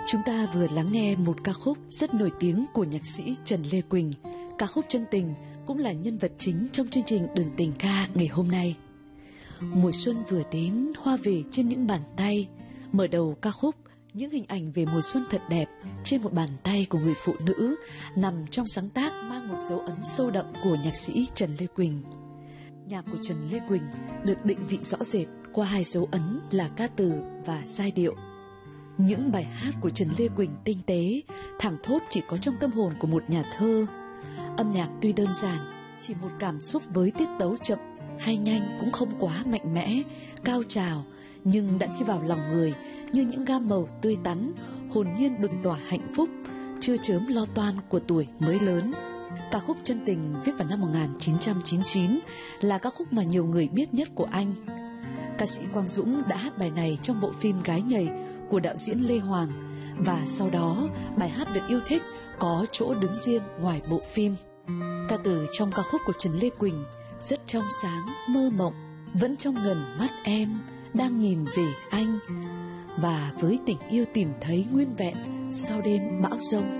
Chúng ta vừa lắng nghe một ca khúc rất nổi tiếng của nhạc sĩ Trần Lê Quỳnh. Ca khúc Chân Tình cũng là nhân vật chính trong chương trình Đường Tình Ca ngày hôm nay. Mùa xuân vừa đến, hoa về trên những bàn tay. Mở đầu ca khúc, những hình ảnh về mùa xuân thật đẹp trên một bàn tay của người phụ nữ nằm trong sáng tác mang một dấu ấn sâu đậm của nhạc sĩ Trần Lê Quỳnh. Nhạc của Trần Lê Quỳnh được định vị rõ rệt qua hai dấu ấn là ca từ và giai điệu. Những bài hát của Trần Lê Quỳnh tinh tế, thẳng thốt chỉ có trong tâm hồn của một nhà thơ. Âm nhạc tuy đơn giản, chỉ một cảm xúc với tiết tấu chậm hay nhanh cũng không quá mạnh mẽ, cao trào, nhưng đã đi vào lòng người như những gam màu tươi tắn, hồn nhiên bừng tỏa hạnh phúc, chưa chớm lo toan của tuổi mới lớn. Ca khúc Chân Tình viết vào năm 1999 là ca khúc mà nhiều người biết nhất của anh. Ca sĩ Quang Dũng đã hát bài này trong bộ phim Gái Nhầy của đạo diễn Lê Hoàng, và sau đó bài hát được yêu thích có chỗ đứng riêng ngoài bộ phim. Ca từ trong ca khúc của Trần Lê Quỳnh rất trong sáng, mơ mộng, vẫn trong ngần mắt em đang nhìn về anh, và với tình yêu tìm thấy nguyên vẹn sau đêm bão giông.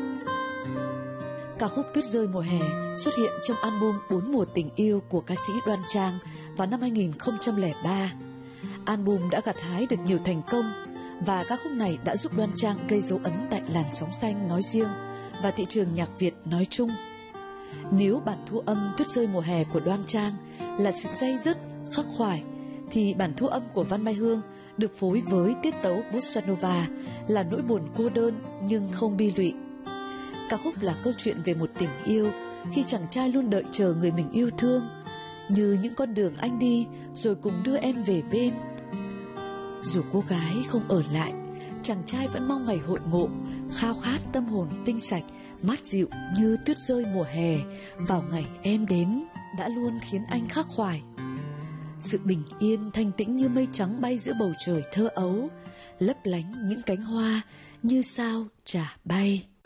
Ca khúc Tuyết Rơi Mùa Hè xuất hiện trong album 4 mùa tình yêu của ca sĩ Đoan Trang vào năm 2003. Album đã gặt hái được nhiều thành công, và ca khúc này đã giúp Đoan Trang gây dấu ấn tại làn sóng xanh nói riêng và thị trường nhạc Việt nói chung. Nếu bản thu âm Tuyết Rơi Mùa Hè của Đoan Trang là sự day dứt, khắc khoải, thì bản thu âm của Văn Mai Hương được phối với tiết tấu Bossa Nova là nỗi buồn cô đơn nhưng không bi lụy. Ca khúc là câu chuyện về một tình yêu khi chàng trai luôn đợi chờ người mình yêu thương, như những con đường anh đi rồi cùng đưa em về bên. Dù cô gái không ở lại, chàng trai vẫn mong ngày hội ngộ, khao khát tâm hồn tinh sạch, mát dịu như tuyết rơi mùa hè vào ngày em đến đã luôn khiến anh khắc khoải. Sự bình yên thanh tĩnh như mây trắng bay giữa bầu trời thơ ấu, lấp lánh những cánh hoa như sao trả bay.